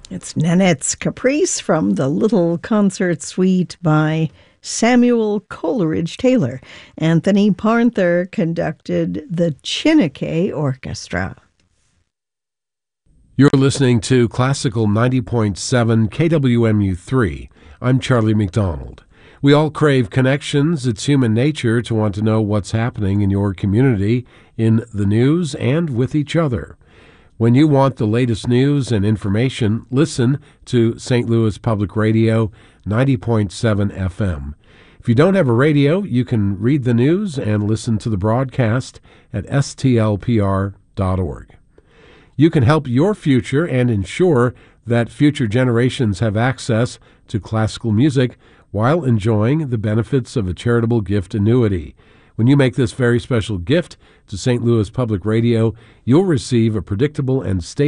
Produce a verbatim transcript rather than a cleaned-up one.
It's Nanette's Caprice from the Little Concert Suite by Samuel Coleridge Taylor. Anthony Parnther conducted the Chineke Orchestra. You're listening to Classical ninety point seven K W M U three. I'm Charlie McDonald. We all crave connections. It's human nature to want to know what's happening in your community, in the news, and with each other. When you want the latest news and information, listen to Saint Louis Public Radio ninety point seven F M. If you don't have a radio, you can read the news and listen to the broadcast at S T L P R dot org. You can help your future and ensure that future generations have access to classical music while enjoying the benefits of a charitable gift annuity. When you make this very special gift to Saint Louis Public Radio, you'll receive a predictable and stable